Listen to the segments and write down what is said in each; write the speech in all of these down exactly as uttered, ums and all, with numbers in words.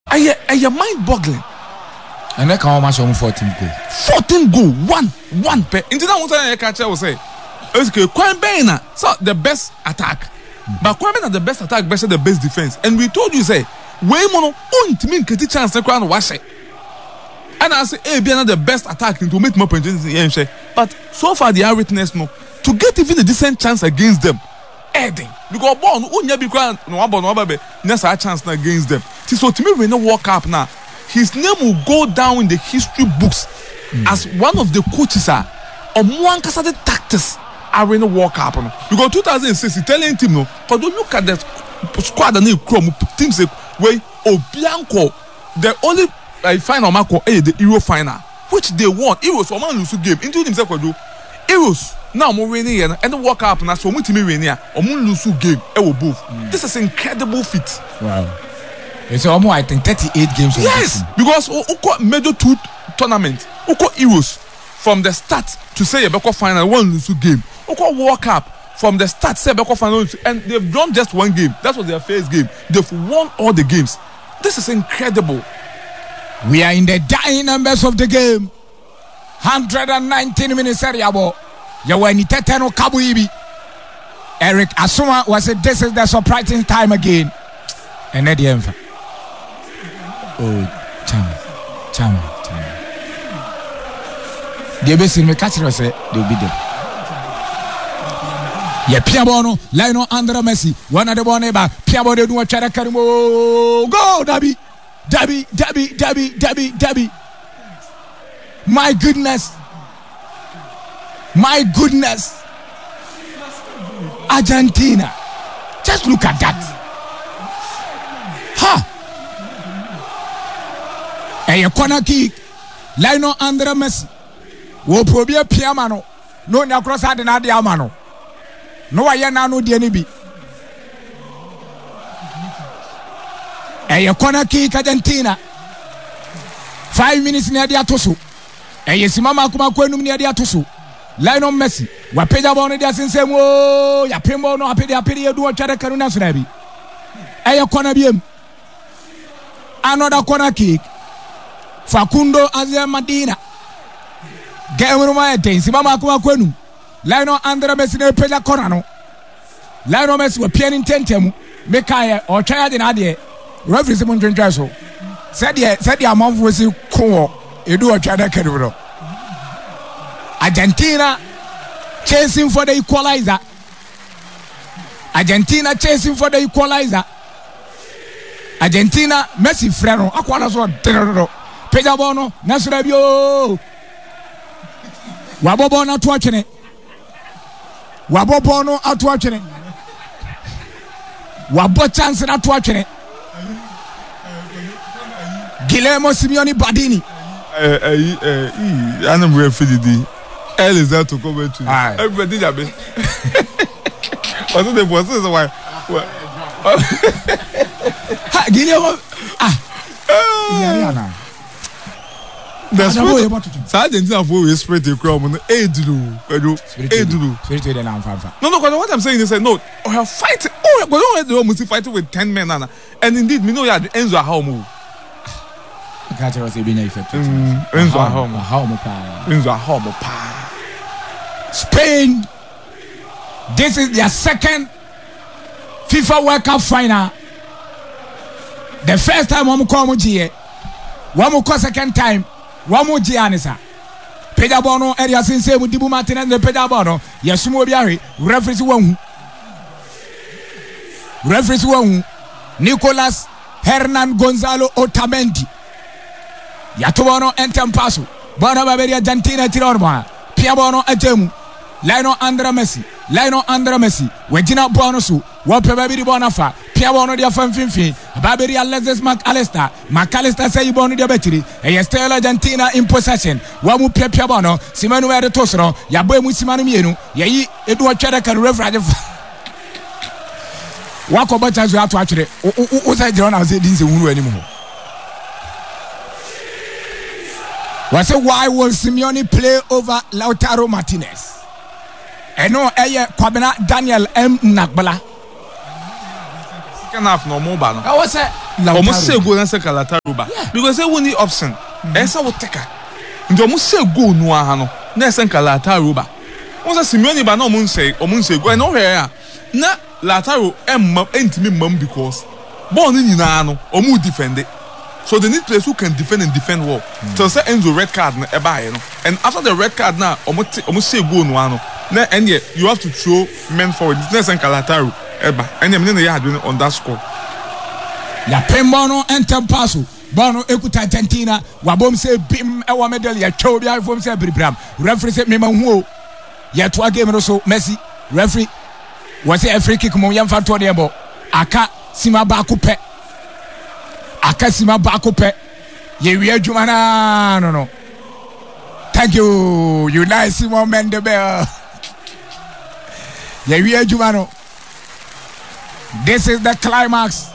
I I mind boggling. And they come almost on fourteen goal. fourteen goal, one, one per. Into that one time I catch I will say, okay, Kwame so the best attack. Mm-hmm. But Kwame the best attack, best the best defense. And we told you say, way mono, don't mean get chance to crown wash it. And I say, hey, be another the best attack to make more points. But so far they are witness no to get even a decent chance against them. Adding because born unya be crown no one no baby next a chance against them. So to me we no walk up now. His name will go down in the history books mm. as one of the coaches are on one casade tactics are in the World Cup. Because two thousand six, he telling team no, because don't look at the squad and the chrome teams say, wait, Obianco, the only uh, final mark is the Euro final, which they won. It was one lose game, into himself do. It was now more winning and the World Cup now so much me winning or moon lose game. It will both. Mm. This is an incredible feat. Wow. It's almost I think thirty-eight games. Yes, because Oko major two tournament, Oko Euros from the start to say a Beko final one lose game. Oko World Cup from the start say Beko final and they've won just one game. That was their first game. They've won all the games. This is incredible. We are in the dying numbers of the game. one hundred nineteen minutes area ball. Yawani Teteno Kabuibi. Eric Asuma was it. This is the surprising time again. And at the end. Oh, Chama, Chama, Chama. The best in the catcher say they'll be there. Yeah, Piabono, Lionel Andra Messi, one of the one neighbor, Piabo de Dua Charakarimo. Go, Dabby, Dabby, Dabby, Dabby, Dabby, Dabby. My goodness, my goodness, Argentina. Just look at that. Ha! A corner kick, Lionel Andra Messi. Wo probia piamano. No nya cross had na dia amano. No wa ye na no de ni bi. A corner kick Argentina. Five minutes near the atoso. A yesimama kuma kwenum near the atoso. Lionel Messi. Wa peja bono dia sensem o ya pembo no apede apede edu o tware kanu na so na bi. A corner biem. Another corner kick. Facundo Azia Madina. Gemuru Maete, Simama Kuma Kwenu. Lionel Andra Messi ne pela corner no. Lionel Messi we pian intentemu. Mekaya or child in Adie. Referee Simon Drendraso. Said ye said the amount was cool. Edu or Chada Keduro. Argentina chasing for the equalizer. Argentina chasing for the equalizer. Argentina Messi freno akwana so teroro peja bono nasura bio wabobo na to atwene wabobo no ato atwene wabo chance na to atwene Guillermo Simeone Badini eh eh eh anam refidi el is that to come to everybody jabe what the boss is why ha Guillermo ah Yariana that's what Argentina for we spread the crowd on edulu edulu spirit dey na amfa. No no what I'm saying is say no we are fighting oh we don't let the fighting with ten men and indeed me know you are Enzo Ahomo catch us e be na effect Enzo Ahomo Ahomo pa Enzo Ahomo pa Spain. This is their second FIFA World Cup final. The first time one come here, one come second time, one more Gianisa. Peja Bono area since we Dibu Martinez the Peja Bono. Yasumo Biari referee one. Referee one. Nicolas Hernan Gonzalo Otamendi. Yatobono Entempaso. Bono Baberia Argentina Tirorma. Piabono Atemu. Lionel Andra Messi. Lionel Andra Messi. Wejina Bonosu. Wape Babiri Bonafa. Pia Bono dia Fanfinfi. Babiri Alexis McAllister. McAllister say you Bono dia Betri. A still Argentina in possession. Wamu Pia Pia Bono. Simanu Ere Tosro. Yaboy Musimanu Mienu. Yayi Edward Chedek and Reverend. Wako Bachas you have to actually. Usa John I said this is anymore. Was it why will Simeone play over Lautaro Martinez? And no, eh, Kwabena Daniel M. Nakbala. Second half no more ban. I was a almost say go and say Lautaro ba because say we need option e say we take nti almost say go no aha no na say Lautaro ba won say Simeone ba na almost say almost say go no here na Lautaro emma entimi mam because ball ni nyina no almost defend it. So they need players who can defend and defend well. Mm. So say Enzo red card na eba you know. And after the red card now almost almost say go no ano. Na and yet you have to throw men forward. This next Lautaro eba. And them they had on that score. Ya pembono enter passo. Bono ekuta Argentina. Wabom say bim e wa medal ya chobia fom say bribram. Referee say mema hu. Ya to game no so Messi. Referee was a free kick mo yamfa to de bo. Aka sima ba ko pe. Akasima bakope ye wi adwuma na no no thank you you like Simon Mendebel ye wi adwuma no. This is the climax,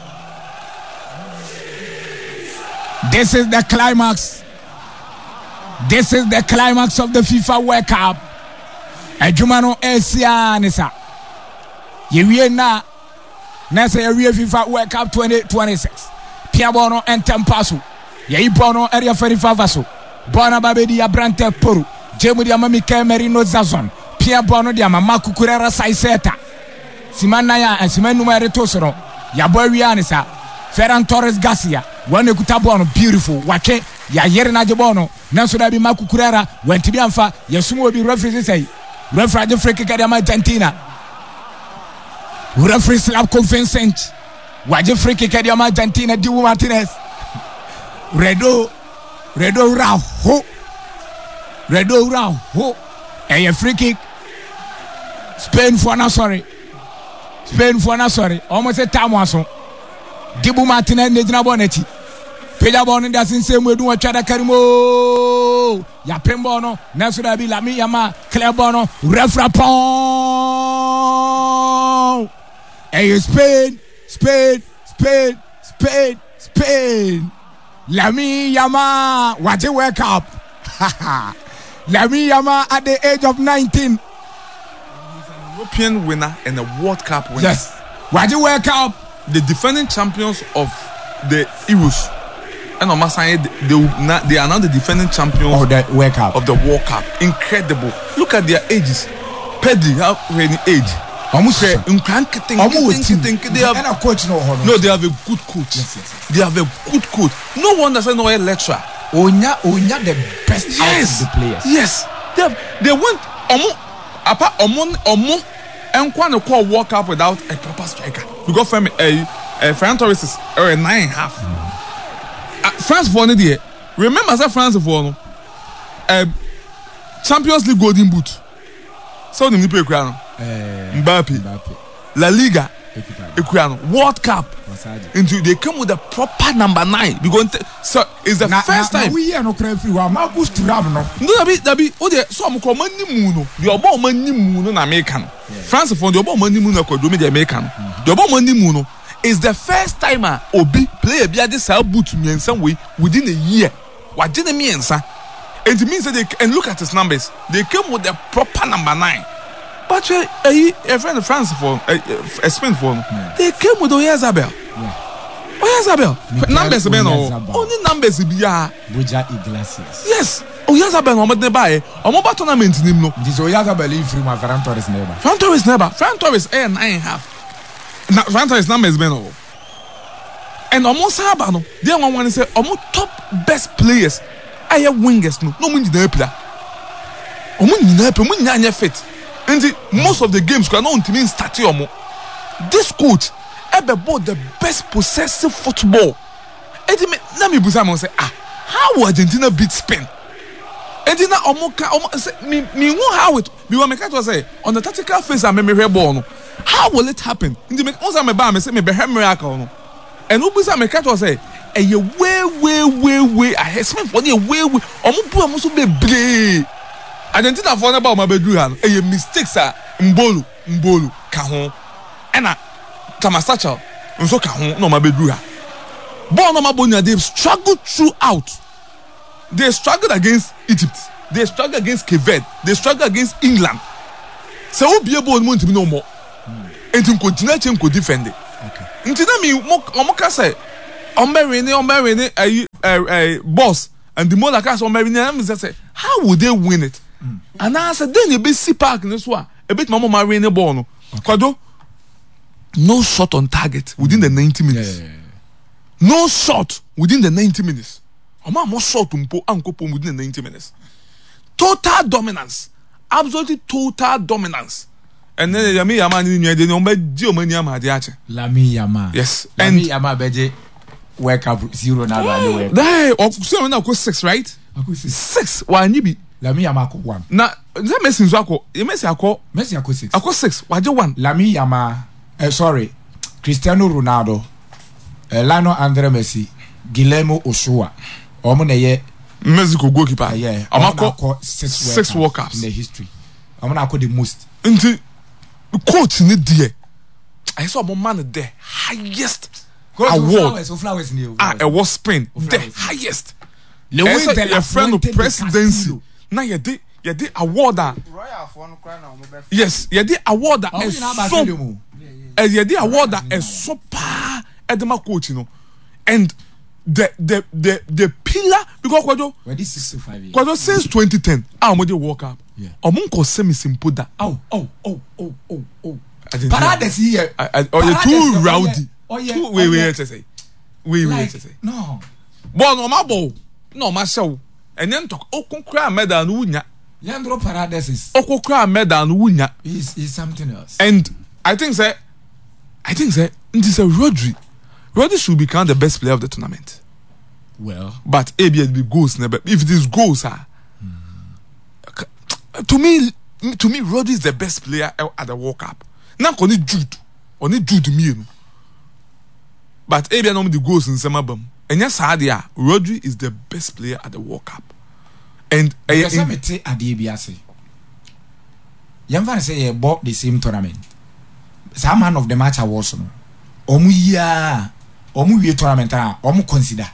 this is the climax this is the climax of the FIFA World Cup. Adwuma no esia nisa ye wi na na say ye wi FIFA World Cup twenty twenty-six. Pia bono entem passo. Ye bono area thirty-five so. Bona babedi ya brante poru. Jemu dia mami Merino Zazon. Pia bono dia mama kukurera saiseta. Simana ya simanu mare tosoro. Ya boy wianisa. Ferran Torres Garcia. Wane kutabono beautiful. Wake ya yere na jebono. Nanso da bi makukurera wentibi amfa. Yesumu obi referee say. Referee de free kick dia Argentina. Referee slap Vincent. Waje free kick ya Argentina Dibu Martinez. Redo Redo Raho. Redo Raho. A free kick. Spain for na sorry. Spain for na sorry. Almost a time waso. Dibu Martinez ne jina bonechi. Peja bono nda sinse mwedu wa chada karimo. Ya pembo no. Naso da bi Lami Yama clear bono. Refra pon. A Spain. Spain, Spain, Spain, Spain. Lami Yama, what you wake up? Lami Yama at the age of nineteen. He's an European winner and a World Cup winner. Yes. What you wake up? The defending champions of the Euros. And on my side, they, they are now the defending champions oh, the World Cup. of the World Cup. Incredible. Look at their ages. Pedri, how many age? Almost say almost they have a coach no no they have a good coach. Yes, yes, yes. They have a good coach. No wonder say no a lecturer. Onya Onya the best yes. out of the players. Yes. They have, they went omo apa omo omo enkwa no call World Cup without a proper striker. Because from a uh, Ferran Torres is uh, nine and a half. Mm. Uh, France for there. Remember say France for no uh, Champions League golden boot. So the people crown. Mbappe. Mbappe, La Liga, Equiano, World Cup. Into they come with a proper number nine. Because so it's the na, first na, time. We are no crave you. Marcus Thuram no. No, that be that be. Oh, there. So I'm coming ni muno. The obo mani muno na American. France for the obo mani muno ko do me the American. The obo mani muno is the first timer Obi play a bia this boot me in some way within a year. What did me answer? It means that they and look at his numbers. They came with the proper number nine. But uh, a, a friend of France for a, a Spain for yeah. They came with Oyarzabal. Yeah. Oyarzabal. Numbers be no. Only numbers be ya. Buja Iglesias. Yes. Oyarzabal no made buy. Omo ba tournament nim no. This Oyarzabal if from Ferran Torres never. Ferran Torres never. Ferran Torres eh nine and a half. Na Ferran Torres numbers be no. And omo saba no. They one one say omo top best players. Aye wingers no. No mun nyina pla. Omo nyina pla, omo nyina anya fit. And the, most of the games can not mean start omo. This coach ever bought the best possessive football. And let me say, ah, how will Argentina beat Spain? And then omo omo say me me who how it me want me to say on the tactical phase I me me ball no. How will it happen? In the me once me ba me say me be miracle no. And who bisa me to say eh ye way way way way ahead Spain for the way way omo bu omo so be brave. Argentina for na ba ma bedru ha no eh mistakes a mbolu mbolu ka ho ena Tamasacha nso ka ho no ma bedru ha ball no ma bonya they struggled throughout. They struggled against Egypt, they struggled against Cape Verde, they struggled against England. So who be able to no more and to continue to defend it. Okay. Ntina mi mo mo ka say Ombering, Ombering, a boss, and the more like us, Ombering, say, how would they win it? Mm. And I said, then you be see park in this one, a bit Mama Marine Bono. Quado, no shot on target within the ninety minutes. Yeah, yeah, yeah. No shot within the ninety minutes. Oma more shot umpo ankopo within the ninety minutes. Total dominance, absolutely total dominance. And then Lami Yama ni ni de no be di o mani ama de ache. Lami Yama. Yes. Lami Yama beje wake up zero na ba wake. Dey o so na ko six right? six. Six wa nyi bi. Lami Yama ko one. Na ze Messi nso akọ, e Messi akọ. Messi akọ six. Akọ six, wa je one. Lami Yama, eh sorry. Cristiano Ronaldo, eh, Lionel Andre Messi, Guillermo Ochoa. Omo na ye Mexico goalkeeper. Yeah. Amako six six World Cups in the history. Omo na akọ the most. Nti coach ni die. I saw one man the highest award. So flowers ni. Ah, it was Spain. The highest. Le win the your friend of presidency. Na ye dey ye dey award that. Yes, ye dey award that. So as ye dey award that is so pa edema coach, you know. And the the the the pillar because Kwado ready sixty-five years. Kwado since twenty ten, ah mo dey World Cup. Yeah. Omo ko semi simple da. Oh oh oh oh oh oh. Parades here. Oh, you too rowdy. Oh yeah. Too wait wait say. Wait wait say. No. Bon no ma bo. No ma show. And then talk o kon kra medal no wunya. Leandro Paredes is. O kon kra medal no wunya. Is is something else. And I think say I think say this is Rodri. Rodri should become the best player of the tournament. Well, but A B S be goals never. If it is goals, ah, mm. to me, to me, Rodri is the best player at the World Cup. Now, only Jude, only Jude me, but A B S no the goals in some album. And yes, Sadia, Rodri is the best player at the World Cup. And I say at the A B S. Young fan say you bought the same tournament. Some man of the match awards no. Omu ya, omu ye tournament ah, omu consider.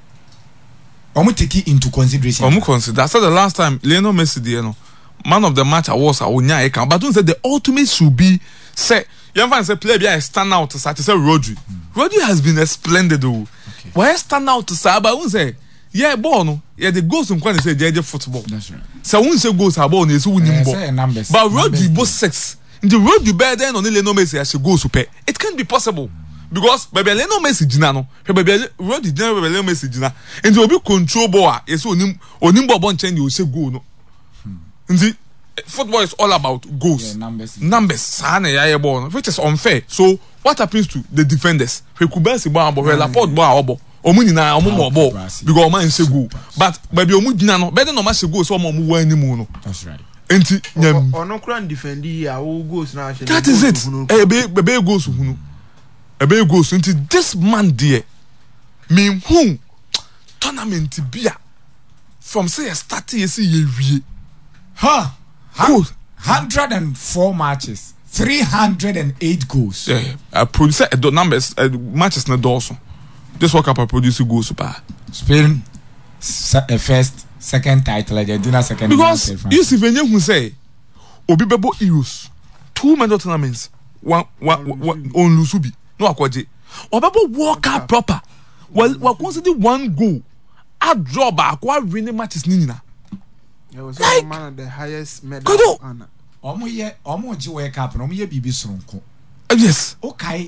Omu take it into consideration. Omu consider. I said the last time Lionel Messi the you know, man of the match awards are onya eka. But don't say the ultimate should be say young fan say player be stand out to say Rodri. Mm. Rodri has been a splendid though. Okay. Why stand out to say but say yeah ball no yeah the goals in kwani say J football. That's right. So when say goals are ball no so winning ball. But Rodri both six. In the road you bear then on Lionel Messi as she goes to pay. It can't be possible. Because baby Lionel Messi jina no. Baby road the general Lionel Messi jina. And the obi control ball yes onim onim ball bon change you say goal no. And the football is all about goals. Yeah, numbers. Numbers. Sana ya ball which is unfair. So what happens to the defenders? We could be ball but we Laporte ball obo. Omu nyina omu mo ball because omo say goal. But baby omu jina no better no ma say goal so omo mu wani mu no. That's right. Enti nyam ono kura defend ya wo goals na che that is it e be be goals hunu e be goals enti this man there me hu tournament bia from say start yes ye wie ha one hundred four matches three hundred eight goals. Yeah, I produce uh, numbers uh, matches na also this World Cup I produce goals pa Spain uh, first second title Argentina second because you see when you say obi bebo Euros two major tournaments one one, one on Lusubi no akwaje obebo World Cup proper well we consider one goal a draw back one winning matches ni nyina yeah was like, man of the highest medal honor omo ye omo ji World Cup no omo ye bibi soronko yes okay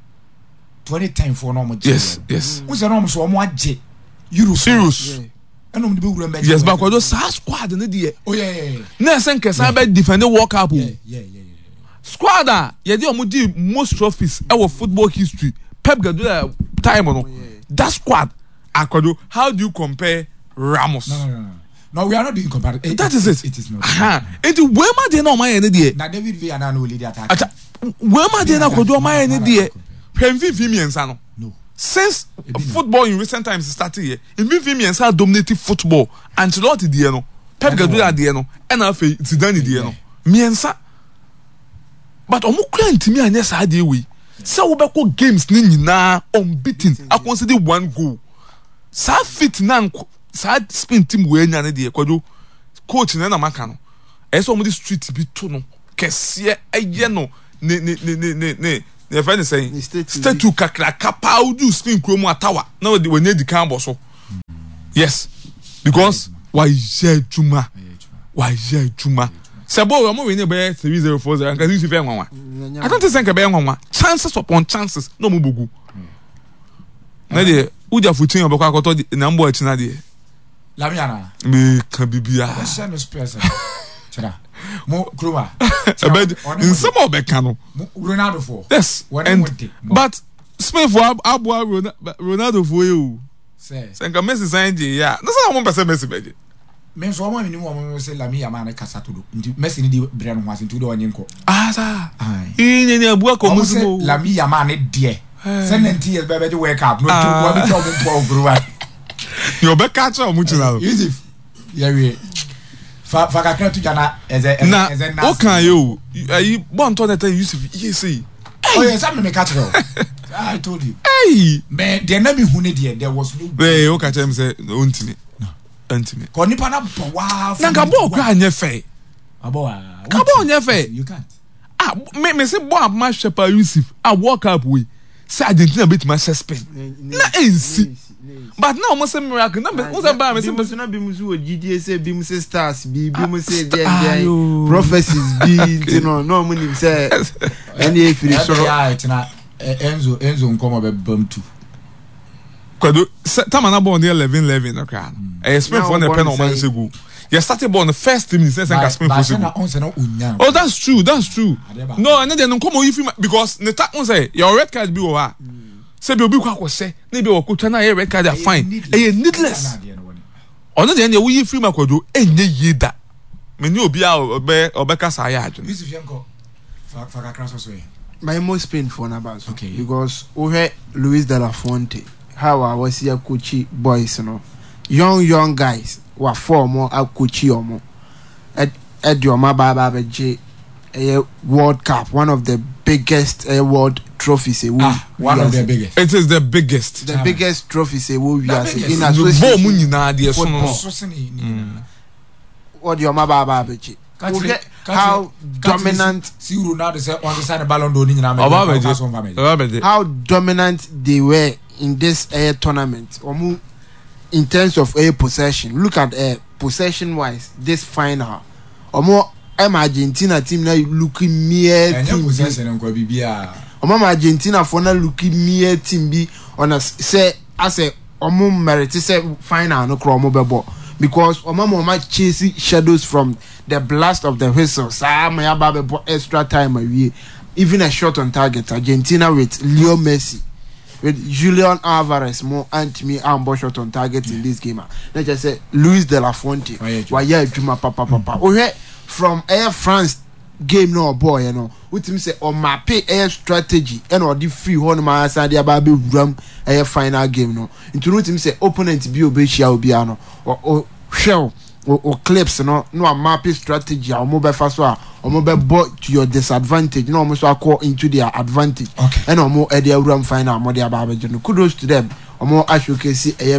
twenty ten for no omo ji yes yes we say no omo so omo age Euros Euros yes, but because those squad in the oh yeah yeah yeah na sen kesa be defend the World Cup yeah yeah yeah squad ah ye dey omo di most trophies our football history Pep Guardiola time no that squad akodo how do you compare Ramos no no no no we are not doing comparison that is it it is not aha enti we ma dey na o ma ye ne dey na David Villa na no lead attack acha we ma dey na akodo o ma ye ne dey hwemfi miensa no no since football in recent times started here in Vivian and dominated football Ancelotti die no Pep Guardiola die no and afi Zidane die no miensa but omo kura ntimi anya sa de we say wo be ko games ni nyina unbeaten I consider one goal sa fit na sa spin team we nya ne de kwado coach na na maka no e so omo di street bi to no kese eye no ne ne ne ne ne your friend is saying stay to kakra kapa udu spin kromo atawa now we need the cambo so yes because why je juma why je juma sebo we mo we need be three zero four zero can you see fair nwanwa I don't think be nwanwa chances upon chances no mo bogu na de uja futin obekwa akoto na mbo achi na de Lamiana me kan bibia let's no space chara mo kroma in some of Becano Ronaldo for yes and but Smith for Abu Ronaldo for you say senka Messi sign yeah no say one person Messi beje me so mo ni mo say Lamine Yamal kasa to do Messi ni di brand ho asentu do onye nko ah sa eh ni abu akomusumo Lamine Yamal ne de say ninety years be be wake up no to go be to mo ogruwa you be catch am mutina easy yeah we fa fa kakra tu jana eze eze na o kan yo ayi bon to that Yusuf you see oh yes I'm me catch you I told you hey me there na me hu ne there there was no hey o catch am say ontimi ontimi ko nipa na bo wa na ka bo kwa anye fe abo wa ka bo anye fe you can't ah me me say bo ma shepa Yusuf ah walk up we say Argentina beat my Spain na ensi but now mo say miracle na mo say ba me say mo na bi mu so G D S bi mu say stars bi bi mu say there there prophecies bi you know no mo nim say any if you so yeah tina Enzo Enzo nkomo be bam tu kwado tama na born eleven eleven no kra eh Spain for the pen on man say go you started born the first team say say Spain for say oh that's true that's true no and then nkomo you because ne ta on say your red card bi wo ha say be obi kwa kwose na be wokotwa na red card are fine eh needless ono de na wo yi free makwado enye yida me ni obi a obe obeka sa ya adwo Yusuf yanko fa fa kakra so so my most painful na bas okay because we had Luis de la Fuente how I was here coaching boys you know young young guys were four more a coaching omo at at your maba baba J a World Cup one of the biggest uh, world trophies uh, ah, one of the biggest it is the biggest the yeah. biggest trophies uh, we are in association what your maba baba J how dominant see Ronaldo say on the side of Ballon d'Or ni na how dominant they were in this air tournament or in terms of air possession look at air possession wise this final or more I'm Argentina team now looking mere team possession and go bibia or mama Argentina for now looking mere team be on a say as a omo merit say final no crow mobile because omama ma chasing shadows from the blast of the whistle sa ma ya ba be extra time awie even a shot on target Argentina with Leo Messi with Julian Alvarez more anti-me ambo shot on target in this game let's just say Luis de la Fuente why ya adwuma papa papa o he from Air France game no boy you know with him say on map air strategy and or the free one ma asade aba be wuram air final game no into with him say opponent bi obehia obi ano or shell or clips no no a map strategy or mobile fast so or mobile ball to your disadvantage no almost call into their advantage okay. And or more area wuram final mo dey aba be kudos to them or more showcase